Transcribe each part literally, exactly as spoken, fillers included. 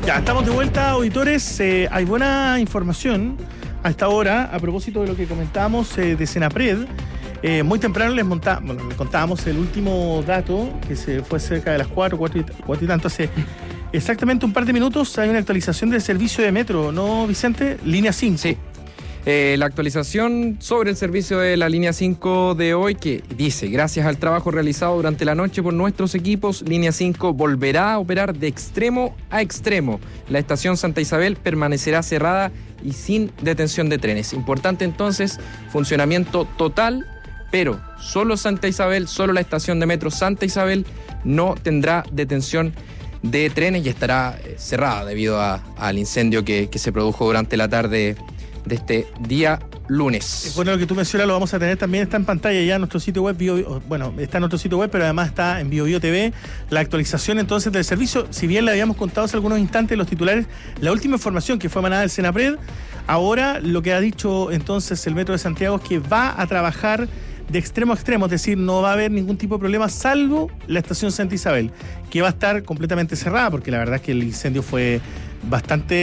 Ya, estamos de vuelta, auditores. Eh, hay buena información a esta hora a propósito de lo que comentábamos eh, de Senapred. Eh, muy temprano les, monta, bueno, les contábamos el último dato, que se fue cerca de las cuatro, cuatro y, cuatro y tanto. Hace exactamente un par de minutos hay una actualización del servicio de metro, ¿no, Vicente? Línea cinco. Sí. Eh, la actualización sobre el servicio de la línea cinco de hoy, que dice: gracias al trabajo realizado durante la noche por nuestros equipos, línea cinco volverá a operar de extremo a extremo. La estación Santa Isabel permanecerá cerrada y sin detención de trenes. Importante entonces, funcionamiento total, pero solo Santa Isabel, solo la estación de metro Santa Isabel no tendrá detención de trenes y estará eh, cerrada debido a, al incendio que, que se produjo durante la tarde de este día lunes. Bueno, lo que tú mencionas lo vamos a tener también, está en pantalla ya en nuestro sitio web, Bio, bueno, está en nuestro sitio web, pero además está en BioBio T V, la actualización entonces del servicio. Si bien le habíamos contado hace algunos instantes los titulares, la última información que fue emanada del Senapred, ahora lo que ha dicho entonces el Metro de Santiago es que va a trabajar de extremo a extremo, es decir, no va a haber ningún tipo de problema salvo la estación Santa Isabel, que va a estar completamente cerrada, porque la verdad es que el incendio fue bastante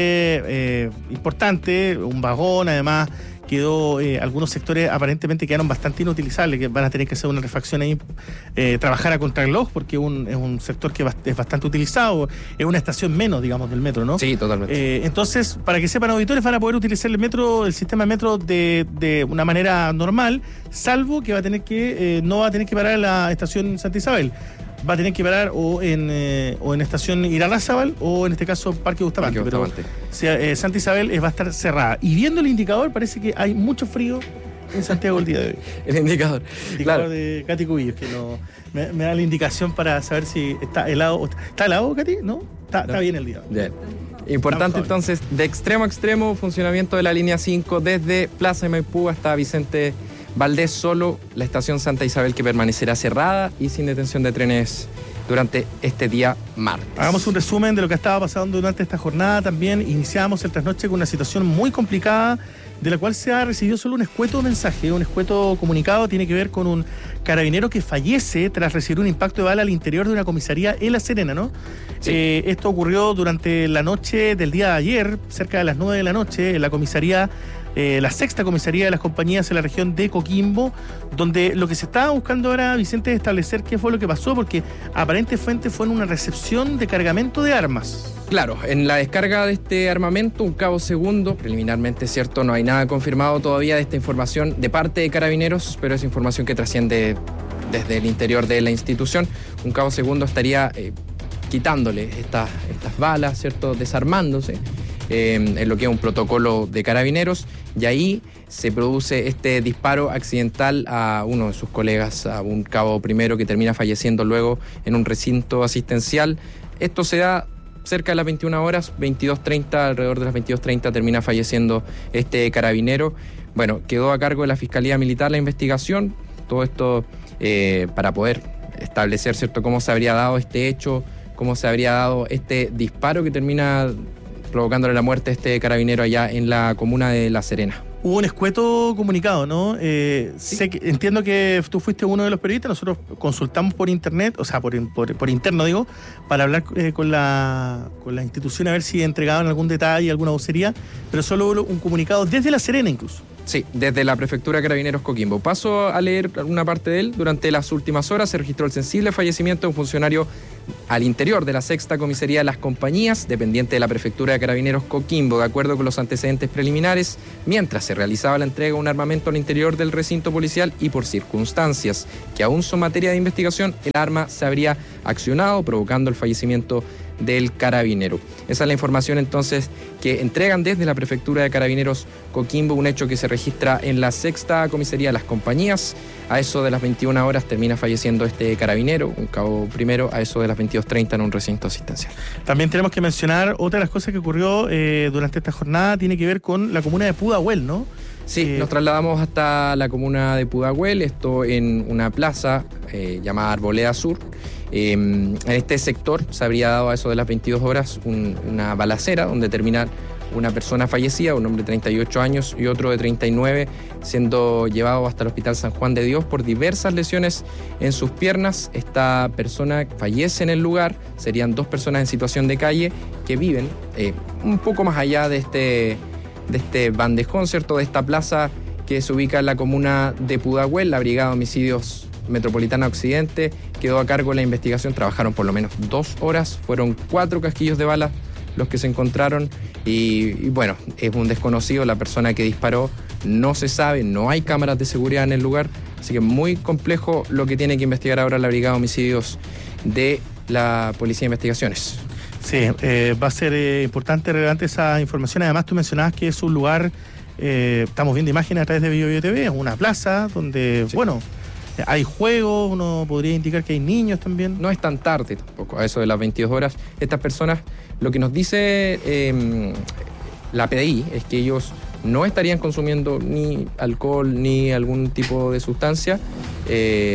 eh, importante, un vagón, además quedó, eh, algunos sectores aparentemente quedaron bastante inutilizables, que van a tener que hacer una refacción ahí, eh, trabajar a contrarreloj, porque un, es un sector que es bastante utilizado, es una estación menos, digamos, del metro, ¿no? Sí, totalmente. Eh, entonces, para que sepan, auditores, van a poder utilizar el metro, el sistema de metro de, de una manera normal, salvo que va a tener que, eh, no va a tener que parar en la estación Santa Isabel. Va a tener que parar o en eh, o en estación Irarrázaval o en este caso Parque Bustamante. Parque Bustamante. Pero o sea, eh, Santa Isabel eh, va a estar cerrada. Y viendo el indicador, parece que hay mucho frío en Santiago el día de hoy. El indicador. El indicador Claro. de Katy Cubillos, que no, me, me da la indicación para saber si está helado. ¿Está helado, Katy? ¿No? Está, No. está bien el día. Bien. Importante entonces, de extremo a extremo, funcionamiento de la línea cinco desde Plaza de Maipú hasta Vicente Valdés, solo la estación Santa Isabel que permanecerá cerrada y sin detención de trenes durante este día martes. Hagamos un resumen de lo que estaba pasando durante esta jornada. También iniciamos el trasnoche con una situación muy complicada, de la cual se ha recibido solo un escueto mensaje, un escueto comunicado. Tiene que ver con un carabinero que fallece tras recibir un impacto de bala al interior de una comisaría en La Serena, ¿no? Sí. Eh, esto ocurrió durante la noche del día de ayer, cerca de las nueve de la noche, en la comisaría, eh, la sexta comisaría de las compañías en la región de Coquimbo, donde lo que se estaba buscando ahora, Vicente, es establecer qué fue lo que pasó, porque aparente fuente fue en una recepción de cargamento de armas. Claro, en la descarga de este armamento, un cabo segundo, preliminarmente, cierto, no hay nada confirmado todavía de esta información de parte de Carabineros, pero es información que trasciende desde el interior de la institución. Un cabo segundo estaría eh, quitándole estas, estas balas, cierto, desarmándose, eh, en lo que es un protocolo de Carabineros, y ahí se produce este disparo accidental a uno de sus colegas, a un cabo primero que termina falleciendo luego en un recinto asistencial. Esto se da cerca de las veintiuna horas, veintidós treinta, alrededor de las veintidós treinta termina falleciendo este carabinero. Bueno, quedó a cargo de la Fiscalía Militar la investigación, todo esto eh, para poder establecer, ¿cierto?, cómo se habría dado este hecho, cómo se habría dado este disparo que termina provocándole la muerte a este carabinero allá en la comuna de La Serena. Hubo un escueto comunicado, ¿no? Eh, sí. sé que, entiendo que tú fuiste uno de los periodistas, nosotros consultamos por internet, o sea, por, por, por interno, digo, para hablar eh, con, la, con la institución a ver si entregaban algún detalle, alguna vocería, pero solo hubo un comunicado desde La Serena incluso. Sí, desde la Prefectura de Carabineros Coquimbo. Paso a leer una parte de él. Durante las últimas horas se registró el sensible fallecimiento de un funcionario al interior de la sexta comisaría de las compañías, dependiente de la Prefectura de Carabineros Coquimbo, de acuerdo con los antecedentes preliminares, mientras se realizaba la entrega de un armamento al interior del recinto policial y por circunstancias que aún son materia de investigación, el arma se habría accionado, provocando el fallecimiento del carabinero. Esa es la información entonces que entregan desde la Prefectura de Carabineros Coquimbo, un hecho que se registra en la sexta comisaría de las compañías. A eso de las veintiuna horas termina falleciendo este carabinero, un cabo primero, a eso de las veintidós treinta en un recinto asistencial. También tenemos que mencionar otra de las cosas que ocurrió eh, durante esta jornada, tiene que ver con la comuna de Pudahuel, ¿no? Sí, eh, nos trasladamos hasta la comuna de Pudahuel, esto en una plaza eh, llamada Arboleda Sur. Eh, en este sector se habría dado a eso de las veintidós horas un, una balacera donde terminan una persona fallecida, un hombre de treinta y ocho años y otro de treinta y nueve, siendo llevado hasta el Hospital San Juan de Dios por diversas lesiones en sus piernas. Esta persona fallece en el lugar. Serían dos personas en situación de calle que viven eh, un poco más allá de este, de este bandejón, ¿cierto?, de esta plaza que se ubica en la comuna de Pudahuel. La Brigada de Homicidios Metropolitana Occidente quedó a cargo de la investigación. Trabajaron por lo menos dos horas. Fueron cuatro casquillos de bala los que se encontraron y, y bueno, es un desconocido la persona que disparó. No se sabe, no hay cámaras de seguridad en el lugar, así que muy complejo lo que tiene que investigar ahora la Brigada de Homicidios de la Policía de Investigaciones. Sí, eh, va a ser eh, importante, relevante esa información. Además, tú mencionabas que es un lugar, eh, estamos viendo imágenes a través de BioBio T V, es una plaza donde, sí, bueno, hay juegos, uno podría indicar que hay niños también. No es tan tarde tampoco, a eso de las veintidós horas. Estas personas, lo que nos dice eh, la P D I es que ellos no estarían consumiendo ni alcohol ni algún tipo de sustancia, eh,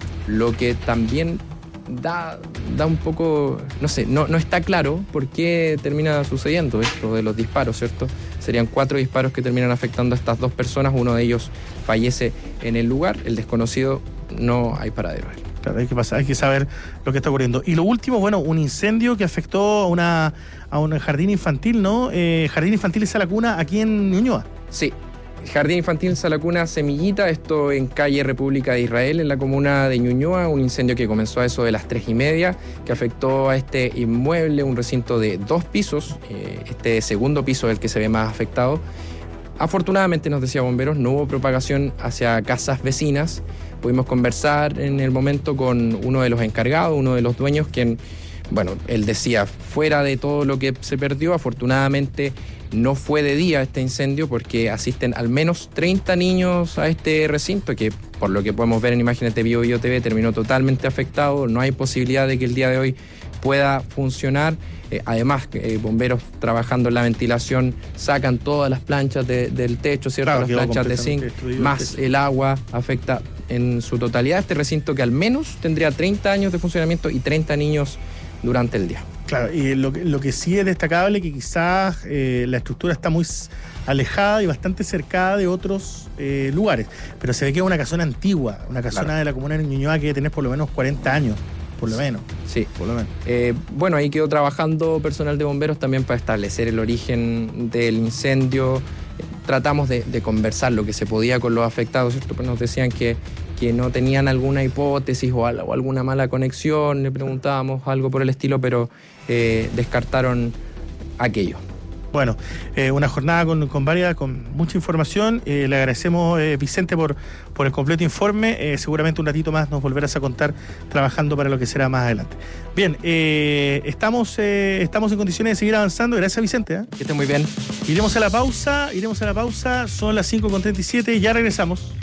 lo que también da, da un poco, no sé, no, no está claro por qué termina sucediendo esto de los disparos, ¿cierto? Serían cuatro disparos que terminan afectando a estas dos personas, uno de ellos fallece en el lugar, el desconocido no hay paradero. Claro, hay que pasar, hay que saber lo que está ocurriendo. Y lo último, bueno, un incendio que afectó a una a un jardín infantil, ¿no? Eh, jardín infantil Salacuna aquí en Ñuñoa. Sí, Jardín Infantil Salacuna Semillita, esto en calle República de Israel, en la comuna de Ñuñoa, un incendio que comenzó a eso de las tres y media, que afectó a este inmueble, un recinto de dos pisos, eh, este segundo piso es el que se ve más afectado. Afortunadamente, nos decía Bomberos, no hubo propagación hacia casas vecinas. Pudimos conversar en el momento con uno de los encargados, uno de los dueños, quien, bueno, él decía, fuera de todo lo que se perdió, afortunadamente no fue de día este incendio porque asisten al menos treinta niños a este recinto que, por lo que podemos ver en imágenes de BioBio T V, terminó totalmente afectado. No hay posibilidad de que el día de hoy pueda funcionar. Eh, además, eh, bomberos trabajando en la ventilación sacan todas las planchas de, del techo, ¿cierto? Claro, las planchas de zinc, más el agua afecta en su totalidad este recinto que al menos tendría treinta años de funcionamiento y treinta niños durante el día. Claro, y lo, lo que sí es destacable es que quizás eh, la estructura está muy alejada y bastante cercada de otros eh, lugares, pero se ve que es una casona antigua, una casona claro. de la comuna de Ñuñoa que debe tener por lo menos cuarenta años. Por lo menos. Sí, por lo menos. Eh, bueno, ahí quedó trabajando personal de bomberos también para establecer el origen del incendio. Tratamos de, de conversar lo que se podía con los afectados, ¿cierto? Pues nos decían que, que no tenían alguna hipótesis o, o alguna mala conexión, le preguntábamos algo por el estilo, pero eh, descartaron aquello. Bueno, eh, una jornada con, con varias, con mucha información. Eh, le agradecemos, eh, Vicente, por, por el completo informe. Eh, seguramente un ratito más nos volverás a contar trabajando para lo que será más adelante. Bien, eh, estamos, eh, estamos en condiciones de seguir avanzando. Gracias, Vicente. ¿eh? Que esté muy bien. Iremos a la pausa, iremos a la pausa. Son las cinco con treinta y siete. Ya regresamos.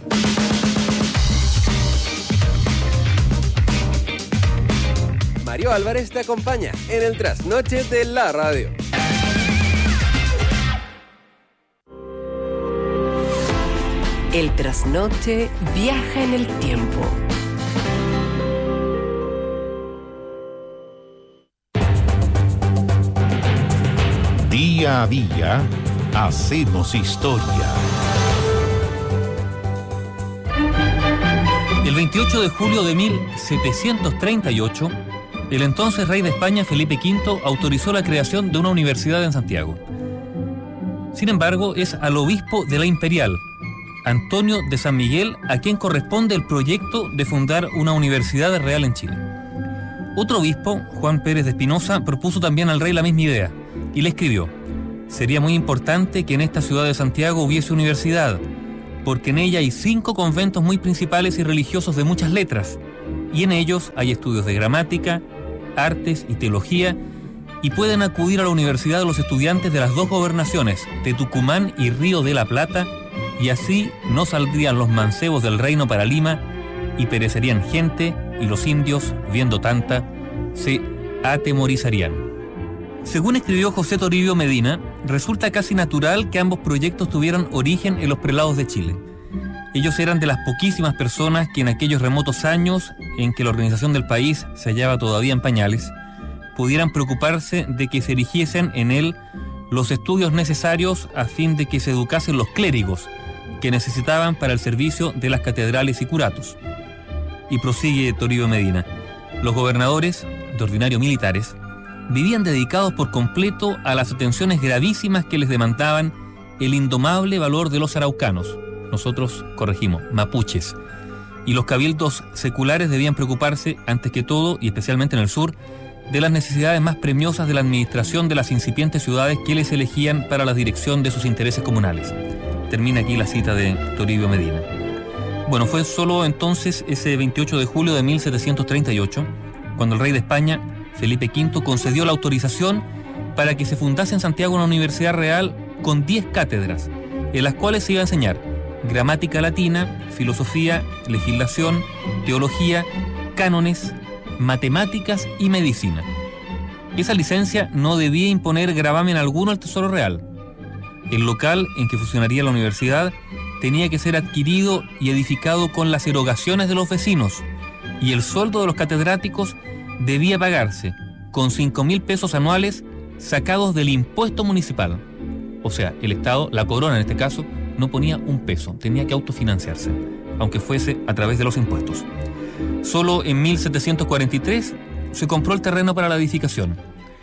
Mario Álvarez te acompaña en el Trasnoche de la Radio. El Trasnoche viaja en el tiempo. Día a día hacemos historia. El veintiocho de julio de mil setecientos treinta y ocho, el entonces rey de España, Felipe quinto, autorizó la creación de una universidad en Santiago. Sin embargo, es al obispo de la Imperial, Antonio de San Miguel, a quien corresponde el proyecto de fundar una universidad real en Chile. Otro obispo, Juan Pérez de Espinosa, propuso también al rey la misma idea y le escribió: sería muy importante que en esta ciudad de Santiago hubiese universidad, porque en ella hay cinco conventos muy principales y religiosos de muchas letras, y en ellos hay estudios de gramática, artes y teología, y pueden acudir a la universidad los estudiantes de las dos gobernaciones, de Tucumán y Río de la Plata, y así no saldrían los mancebos del reino para Lima y perecerían gente, y los indios, viendo tanta, se atemorizarían. Según escribió José Toribio Medina, resulta casi natural que ambos proyectos tuvieran origen en los prelados de Chile. Ellos eran de las poquísimas personas que en aquellos remotos años en que la organización del país se hallaba todavía en pañales, pudieran preocuparse de que se erigiesen en él los estudios necesarios a fin de que se educasen los clérigos que necesitaban para el servicio de las catedrales y curatos. Y prosigue Toribio Medina. Los gobernadores, de ordinario militares, vivían dedicados por completo a las atenciones gravísimas que les demandaban el indomable valor de los araucanos. Nosotros corregimos, mapuches. Y los cabildos seculares debían preocuparse, antes que todo, y especialmente en el sur, de las necesidades más premiosas de la administración de las incipientes ciudades que les elegían para la dirección de sus intereses comunales. Termina aquí la cita de Toribio Medina. Bueno, fue solo entonces ese veintiocho de julio de mil setecientos treinta y ocho cuando el rey de España, Felipe quinto, concedió la autorización para que se fundase en Santiago una universidad real con diez cátedras, en las cuales se iba a enseñar gramática latina, filosofía, legislación, teología, cánones, matemáticas y medicina. Esa licencia no debía imponer gravamen alguno al Tesoro Real. El local en que funcionaría la universidad tenía que ser adquirido y edificado con las erogaciones de los vecinos, y el sueldo de los catedráticos debía pagarse con cinco mil pesos anuales sacados del impuesto municipal. O sea, el Estado, la corona en este caso, no ponía un peso, tenía que autofinanciarse, aunque fuese a través de los impuestos. Solo en mil setecientos cuarenta y tres se compró el terreno para la edificación,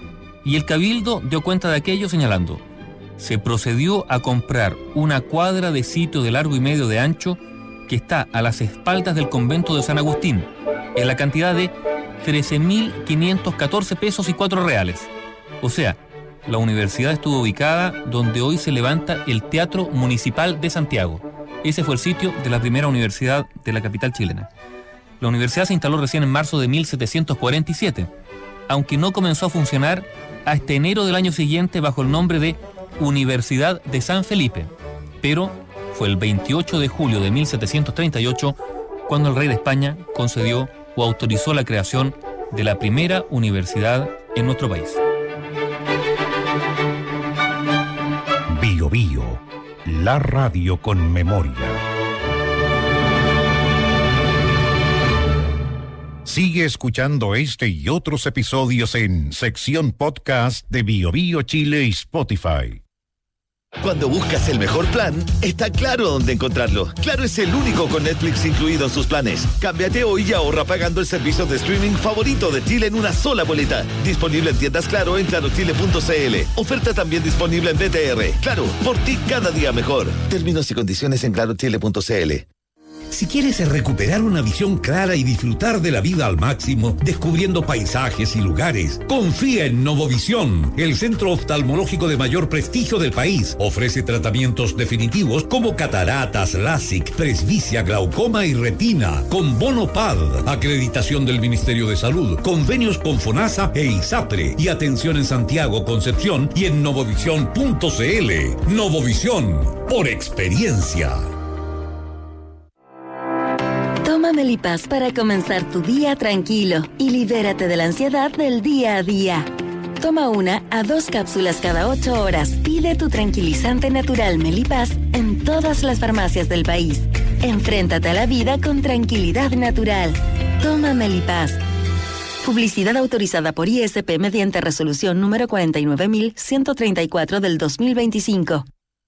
y el cabildo dio cuenta de aquello señalando: se procedió a comprar una cuadra de sitio de largo y medio de ancho que está a las espaldas del convento de San Agustín, en la cantidad de trece mil quinientos catorce pesos y cuatro reales. O sea, la universidad estuvo ubicada donde hoy se levanta el Teatro Municipal de Santiago. Ese fue el sitio de la primera universidad de la capital chilena. La universidad se instaló recién en marzo de mil setecientos cuarenta y siete, aunque no comenzó a funcionar hasta enero del año siguiente bajo el nombre de Universidad de San Felipe. Pero fue el veintiocho de julio de mil setecientos treinta y ocho cuando el rey de España concedió o autorizó la creación de la primera universidad en nuestro país. Bio Bio, la radio con memoria. Sigue escuchando este y otros episodios en sección podcast de Bio Bio Chile y Spotify. Cuando buscas el mejor plan, está Claro dónde encontrarlo. Claro es el único con Netflix incluido en sus planes. Cámbiate hoy y ahorra pagando el servicio de streaming favorito de Chile en una sola boleta. Disponible en tiendas Claro en claro chile punto c l. Oferta también disponible en B T R. Claro, por ti cada día mejor. Términos y condiciones en claro chile punto c l. Si quieres recuperar una visión clara y disfrutar de la vida al máximo, descubriendo paisajes y lugares, confía en Novovisión, el centro oftalmológico de mayor prestigio del país. Ofrece tratamientos definitivos como cataratas, LASIK, presbicia, glaucoma y retina, con bono P A D, acreditación del Ministerio de Salud, convenios con FONASA e ISAPRE, y atención en Santiago, Concepción y en novovisión punto c l. Novovisión, por experiencia. Toma Melipaz para comenzar tu día tranquilo y libérate de la ansiedad del día a día. Toma una a dos cápsulas cada ocho horas. Pide tu tranquilizante natural Melipaz en todas las farmacias del país. Enfréntate a la vida con tranquilidad natural. Toma Melipaz. Publicidad autorizada por I S P mediante resolución número cuarenta y nueve mil ciento treinta y cuatro del dos mil veinticinco.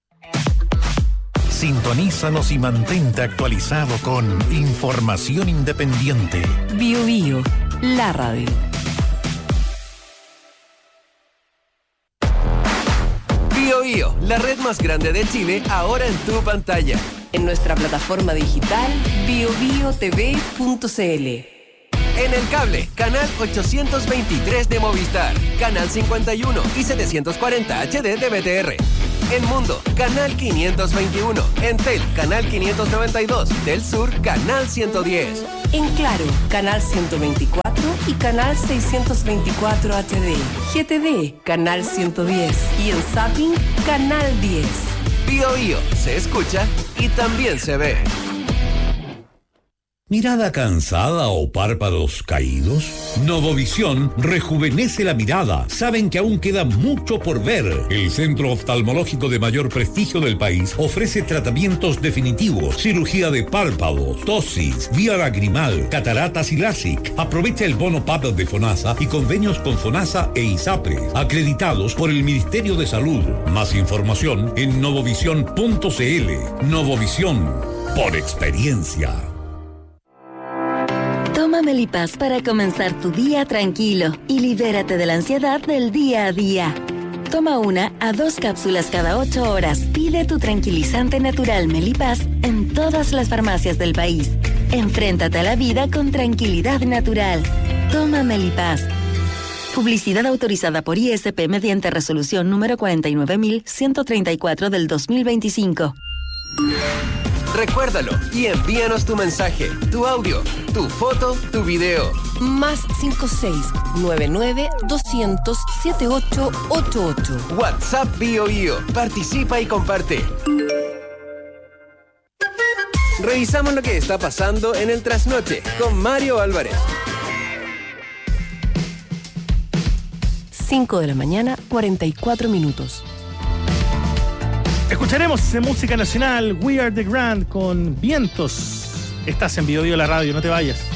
Sintonízanos y mantente actualizado con información independiente. Bio Bio, la radio. Bio Bio, la red más grande de Chile, ahora en tu pantalla. En nuestra plataforma digital bio bio t v punto c l. En el cable, canal ochocientos veintitrés de Movistar, canal cincuenta y uno y setecientos cuarenta H D de B T R. En Mundo, canal quinientos veintiuno. En Tel, canal quinientos noventa y dos. Del Sur, canal ciento diez. En Claro, canal ciento veinticuatro y canal seiscientos veinticuatro H D. G T D, canal ciento diez. Y en Zapping, canal diez. Bio Bio, se escucha y también se ve. ¿Mirada cansada o párpados caídos? Novovisión rejuvenece la mirada. Saben que aún queda mucho por ver. El centro oftalmológico de mayor prestigio del país ofrece tratamientos definitivos, cirugía de párpados, ptosis, vía lagrimal, cataratas y LASIK. Aprovecha el bono P A P de FONASA y convenios con FONASA e ISAPRE, acreditados por el Ministerio de Salud. Más información en novovisión punto cl. Novovisión, por experiencia. Toma Melipaz para comenzar tu día tranquilo y libérate de la ansiedad del día a día. Toma una a dos cápsulas cada ocho horas. Pide tu tranquilizante natural Melipaz en todas las farmacias del país. Enfréntate a la vida con tranquilidad natural. Toma Melipaz. Publicidad autorizada por I S P mediante resolución número cuarenta y nueve mil ciento treinta y cuatro del dos mil veinticinco. Recuérdalo y envíanos tu mensaje, tu audio, tu foto, tu video. Más cinco seis nueve nueve doscientos setenta y ocho ochenta y ocho. WhatsApp Bio Bio. Participa y comparte. Revisamos lo que está pasando en el trasnoche con Mario Álvarez. cinco de la mañana, cuarenta y cuatro minutos. Escucharemos en música nacional We Are The Grand con Vientos. Estás en Bio Bio la radio, no te vayas.